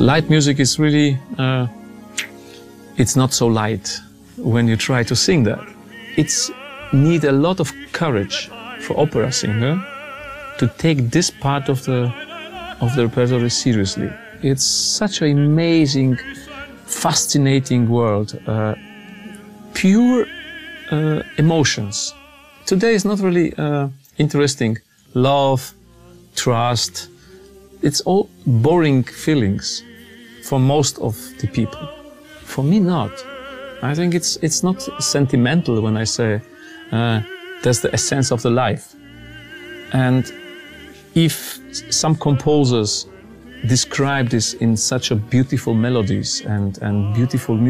Light music is really, it's not so light when you try to sing that. It's need a lot of courage for opera singer to take this part of the repertoire seriously. It's such an amazing, fascinating world, pure emotions. Today is not really interesting. Love, trust, it's all boring feelings for most of the people. For me, not. I think it's not sentimental when I say that's the essence of the life. And if some composers describe this in such a beautiful melodies and beautiful music,